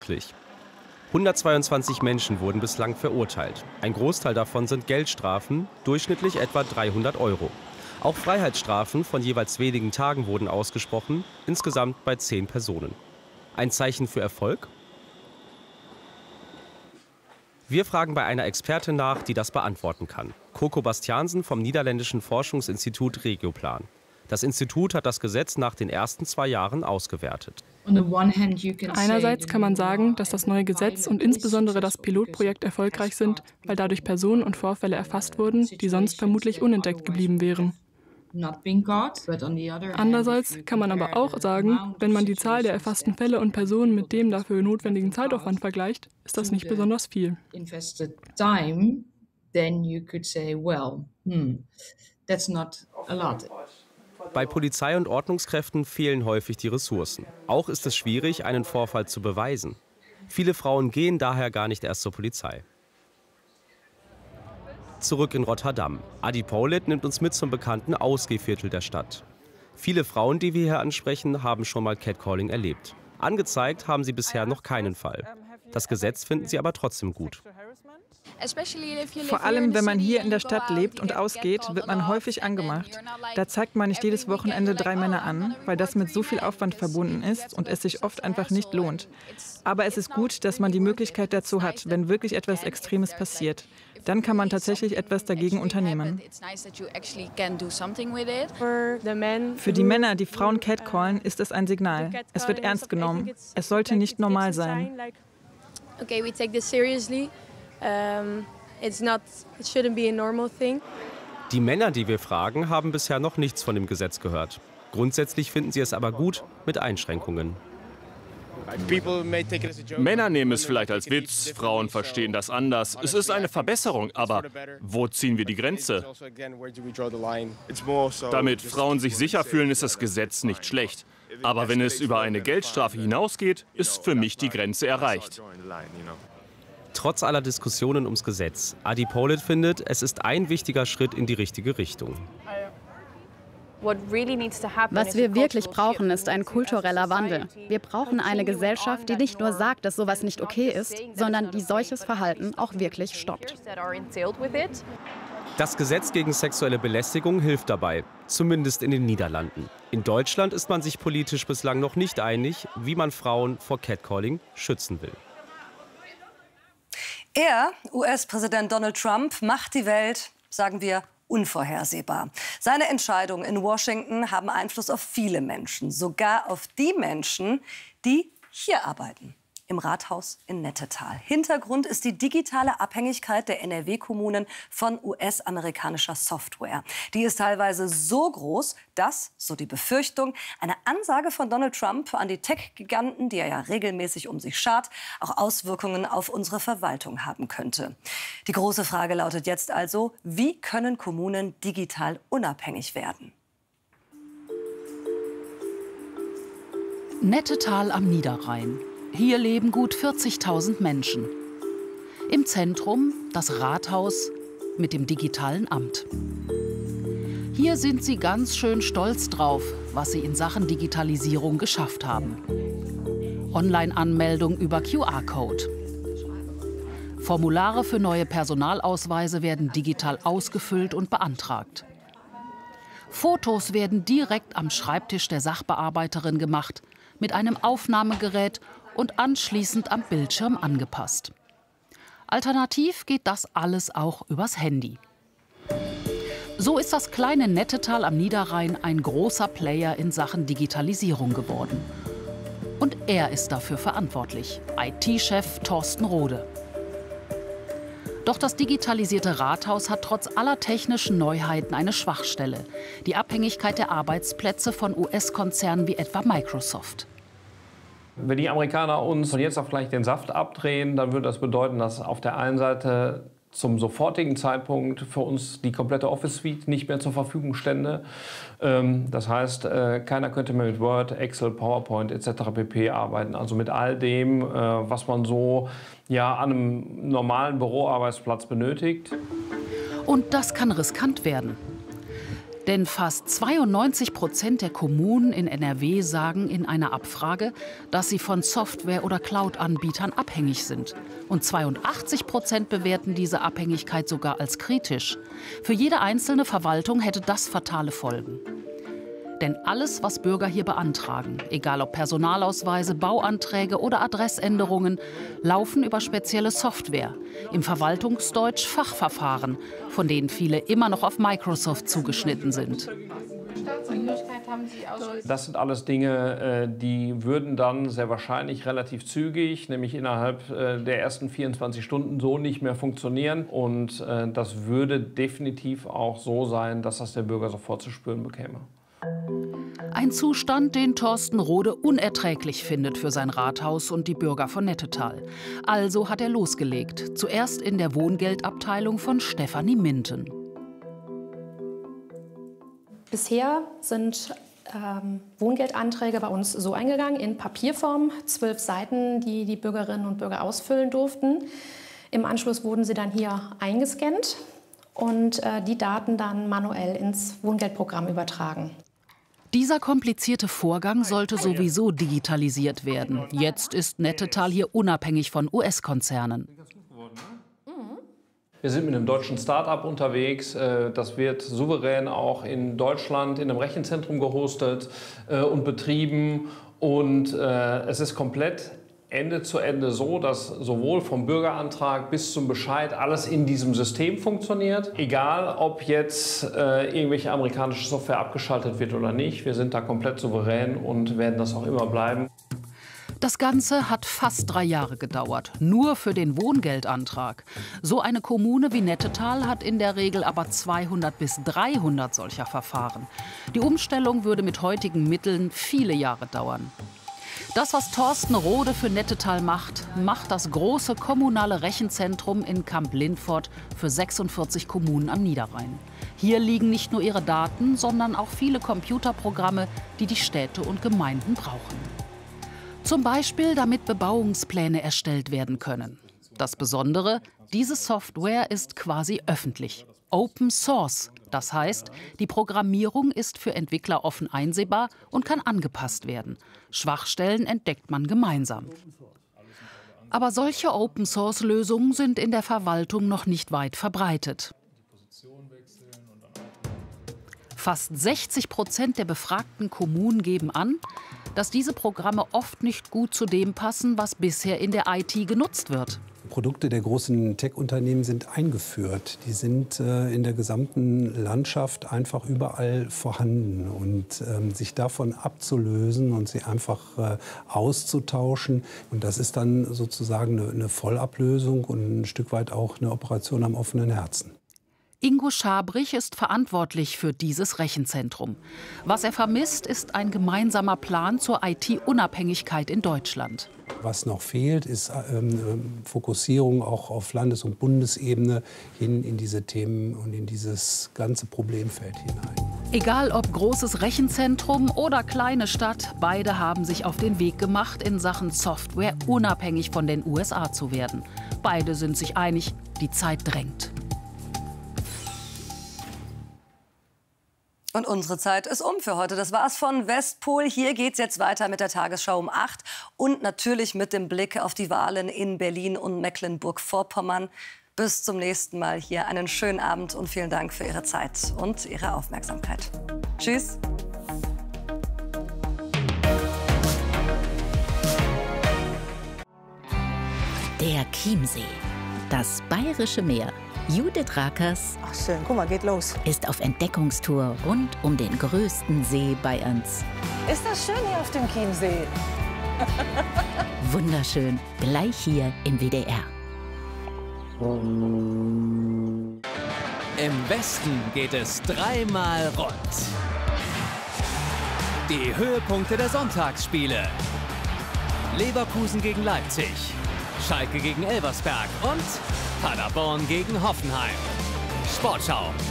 122 Menschen wurden bislang verurteilt. Ein Großteil davon sind Geldstrafen, durchschnittlich etwa 300 Euro. Auch Freiheitsstrafen von jeweils wenigen Tagen wurden ausgesprochen, insgesamt bei 10 Personen. Ein Zeichen für Erfolg? Wir fragen bei einer Expertin nach, die das beantworten kann. Coco Bastiaansen vom niederländischen Forschungsinstitut Regioplan. Das Institut hat das Gesetz nach den ersten 2 Jahren ausgewertet. Einerseits kann man sagen, dass das neue Gesetz und insbesondere das Pilotprojekt erfolgreich sind, weil dadurch Personen und Vorfälle erfasst wurden, die sonst vermutlich unentdeckt geblieben wären. Andererseits kann man aber auch sagen, wenn man die Zahl der erfassten Fälle und Personen mit dem dafür notwendigen Zeitaufwand vergleicht, ist das nicht besonders viel. Bei Polizei und Ordnungskräften fehlen häufig die Ressourcen. Auch ist es schwierig, einen Vorfall zu beweisen. Viele Frauen gehen daher gar nicht erst zur Polizei. Zurück in Rotterdam. Adi Paulet nimmt uns mit zum bekannten Ausgehviertel der Stadt. Viele Frauen, die wir hier ansprechen, haben schon mal Catcalling erlebt. Angezeigt haben sie bisher noch keinen Fall. Das Gesetz finden sie aber trotzdem gut. Vor allem, wenn man hier in der Stadt lebt und ausgeht, wird man häufig angemacht. Da zeigt man nicht jedes Wochenende 3 Männer an, weil das mit so viel Aufwand verbunden ist und es sich oft einfach nicht lohnt. Aber es ist gut, dass man die Möglichkeit dazu hat, wenn wirklich etwas Extremes passiert. Dann kann man tatsächlich etwas dagegen unternehmen. Für die Männer, die Frauen catcallen, ist es ein Signal. Es wird ernst genommen. Es sollte nicht normal sein. Okay, we take this seriously. It shouldn't be a normal thing. Die Männer, die wir fragen, haben bisher noch nichts von dem Gesetz gehört. Grundsätzlich finden sie es aber gut, mit Einschränkungen. Männer nehmen es vielleicht als Witz, Frauen verstehen das anders. Es ist eine Verbesserung, aber wo ziehen wir die Grenze? Damit Frauen sich sicher fühlen, ist das Gesetz nicht schlecht. Aber wenn es über eine Geldstrafe hinausgeht, ist für mich die Grenze erreicht. Trotz aller Diskussionen ums Gesetz, Adi Paulet findet, es ist ein wichtiger Schritt in die richtige Richtung. Was wir wirklich brauchen, ist ein kultureller Wandel. Wir brauchen eine Gesellschaft, die nicht nur sagt, dass sowas nicht okay ist, sondern die solches Verhalten auch wirklich stoppt. Das Gesetz gegen sexuelle Belästigung hilft dabei, zumindest in den Niederlanden. In Deutschland ist man sich politisch bislang noch nicht einig, wie man Frauen vor Catcalling schützen will. Er, US-Präsident Donald Trump, macht die Welt, sagen wir, unvorhersehbar. Seine Entscheidungen in Washington haben Einfluss auf viele Menschen, sogar auf die Menschen, die hier arbeiten, im Rathaus in Nettetal. Hintergrund ist die digitale Abhängigkeit der NRW-Kommunen von US-amerikanischer Software. Die ist teilweise so groß, dass, so die Befürchtung, eine Ansage von Donald Trump an die Tech-Giganten, die er ja regelmäßig um sich schart, auch Auswirkungen auf unsere Verwaltung haben könnte. Die große Frage lautet jetzt also, wie können Kommunen digital unabhängig werden? Nettetal am Niederrhein. Hier leben gut 40.000 Menschen. Im Zentrum das Rathaus mit dem digitalen Amt. Hier sind sie ganz schön stolz drauf, was sie in Sachen Digitalisierung geschafft haben. Online-Anmeldung über QR-Code. Formulare für neue Personalausweise werden digital ausgefüllt und beantragt. Fotos werden direkt am Schreibtisch der Sachbearbeiterin gemacht, mit einem Aufnahmegerät und anschließend am Bildschirm angepasst. Alternativ geht das alles auch übers Handy. So ist das kleine Nettetal am Niederrhein ein großer Player in Sachen Digitalisierung geworden. Und er ist dafür verantwortlich, IT-Chef Thorsten Rode. Doch das digitalisierte Rathaus hat trotz aller technischen Neuheiten eine Schwachstelle: die Abhängigkeit der Arbeitsplätze von US-Konzernen wie etwa Microsoft. Wenn die Amerikaner uns von jetzt auf gleich den Saft abdrehen, dann würde das bedeuten, dass auf der einen Seite zum sofortigen Zeitpunkt für uns die komplette Office-Suite nicht mehr zur Verfügung stände. Das heißt, keiner könnte mehr mit Word, Excel, PowerPoint etc. pp. Arbeiten. Also mit all dem, was man so ja, an einem normalen Büroarbeitsplatz benötigt. Und das kann riskant werden. Denn fast 92% der Kommunen in NRW sagen in einer Abfrage, dass sie von Software- oder Cloud-Anbietern abhängig sind. Und 82% bewerten diese Abhängigkeit sogar als kritisch. Für jede einzelne Verwaltung hätte das fatale Folgen. Denn alles, was Bürger hier beantragen, egal ob Personalausweise, Bauanträge oder Adressänderungen, laufen über spezielle Software, im Verwaltungsdeutsch Fachverfahren, von denen viele immer noch auf Microsoft zugeschnitten sind. Das sind alles Dinge, die würden dann sehr wahrscheinlich relativ zügig, nämlich innerhalb der ersten 24 Stunden so nicht mehr funktionieren. Und das würde definitiv auch so sein, dass das der Bürger sofort zu spüren bekäme. Ein Zustand, den Thorsten Rohde unerträglich findet für sein Rathaus und die Bürger von Nettetal. Also hat er losgelegt, zuerst in der Wohngeldabteilung von Stefanie Minten. Bisher sind Wohngeldanträge bei uns so eingegangen, in Papierform, 12 Seiten, die die Bürgerinnen und Bürger ausfüllen durften. Im Anschluss wurden sie dann hier eingescannt und die Daten dann manuell ins Wohngeldprogramm übertragen. Dieser komplizierte Vorgang sollte sowieso digitalisiert werden. Jetzt ist Nettetal hier unabhängig von US-Konzernen. Wir sind mit einem deutschen Start-up unterwegs. Das wird souverän auch in Deutschland in einem Rechenzentrum gehostet und betrieben. Und es ist komplett Ende zu Ende so, dass sowohl vom Bürgerantrag bis zum Bescheid alles in diesem System funktioniert. Egal, ob jetzt irgendwelche amerikanische Software abgeschaltet wird oder nicht. Wir sind da komplett souverän und werden das auch immer bleiben. Das Ganze hat fast 3 Jahre gedauert, nur für den Wohngeldantrag. So eine Kommune wie Nettetal hat in der Regel aber 200 bis 300 solcher Verfahren. Die Umstellung würde mit heutigen Mitteln viele Jahre dauern. Das, was Thorsten Rohde für Nettetal macht, macht das große kommunale Rechenzentrum in Kamp-Lindfort für 46 Kommunen am Niederrhein. Hier liegen nicht nur ihre Daten, sondern auch viele Computerprogramme, die die Städte und Gemeinden brauchen. Zum Beispiel, damit Bebauungspläne erstellt werden können. Das Besondere, diese Software ist quasi öffentlich. Open Source. Das heißt, die Programmierung ist für Entwickler offen einsehbar und kann angepasst werden. Schwachstellen entdeckt man gemeinsam. Aber solche Open-Source-Lösungen sind in der Verwaltung noch nicht weit verbreitet. Fast 60% der befragten Kommunen geben an, dass diese Programme oft nicht gut zu dem passen, was bisher in der IT genutzt wird. Produkte der großen Tech-Unternehmen sind eingeführt. Die sind in der gesamten Landschaft einfach überall vorhanden. Und sich davon abzulösen und sie einfach auszutauschen, und das ist dann sozusagen eine Vollablösung und ein Stück weit auch eine Operation am offenen Herzen. Ingo Schabrich ist verantwortlich für dieses Rechenzentrum. Was er vermisst, ist ein gemeinsamer Plan zur IT-Unabhängigkeit in Deutschland. Was noch fehlt, ist Fokussierung auch auf Landes- und Bundesebene hin in diese Themen und in dieses ganze Problemfeld hinein. Egal ob großes Rechenzentrum oder kleine Stadt, beide haben sich auf den Weg gemacht, in Sachen Software unabhängig von den USA zu werden. Beide sind sich einig, die Zeit drängt. Und unsere Zeit ist um für heute. Das war's von Westpol. Hier geht's jetzt weiter mit der Tagesschau um 8 und natürlich mit dem Blick auf die Wahlen in Berlin und Mecklenburg-Vorpommern. Bis zum nächsten Mal hier. Einen schönen Abend und vielen Dank für Ihre Zeit und Ihre Aufmerksamkeit. Tschüss. Der Chiemsee, das Bayerische Meer. Judith Rakers Ach schön, guck mal, geht los. Ist auf Entdeckungstour rund um den größten See Bayerns. Ist das schön hier auf dem Chiemsee? Wunderschön, gleich hier im WDR. Im Westen geht es 3-mal rund. Die Höhepunkte der Sonntagsspiele. Leverkusen gegen Leipzig, Schalke gegen Elversberg und Paderborn gegen Hoffenheim. Sportschau